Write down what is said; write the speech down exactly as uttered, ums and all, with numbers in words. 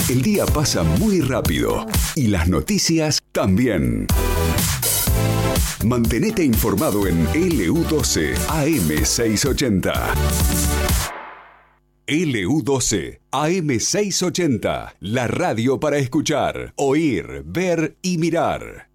El día pasa muy rápido y las noticias también. Mantenete informado en L U doce A M seiscientos ochenta. L U doce A M seiscientos ochenta, la radio para escuchar, oír, ver y mirar.